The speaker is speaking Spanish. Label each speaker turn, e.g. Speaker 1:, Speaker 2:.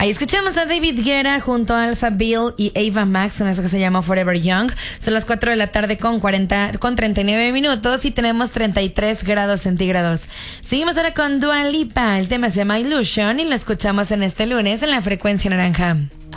Speaker 1: Ahí escuchamos a David Guetta junto a Alpha Bill y Ava Max, con eso que se llama Forever Young. Son las 4 de la tarde con 39 minutos y tenemos 33 grados centígrados. Seguimos ahora con Dua Lipa. El tema se llama Illusion y lo escuchamos en este lunes en la frecuencia naranja.